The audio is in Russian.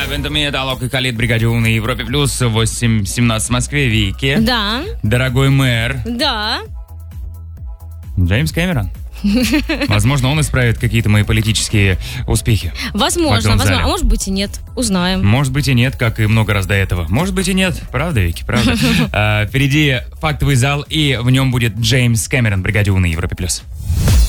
Бентами, Алок и Калит, бригаде на Европе Плюс, 8:17 в Москве, Вики. Да. Дорогой мэр. Да. Джеймс Кэмерон. Возможно, он исправит какие-то мои политические успехи. Возможно. А может быть и нет. Узнаем. Может быть и нет, как и много раз до этого. Может быть и нет. Правда, Вики, правда. Впереди фактовый зал, и в нем будет Джеймс Кэмерон, бригаде на Европе Плюс.